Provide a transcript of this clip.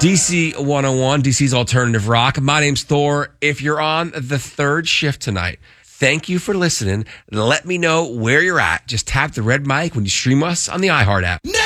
DC 101, DC's Alternative Rock. My name's Thor. If you're on the third shift tonight, thank you for listening. Let me know where you're at. Just tap the red mic when you stream us on the iHeart app.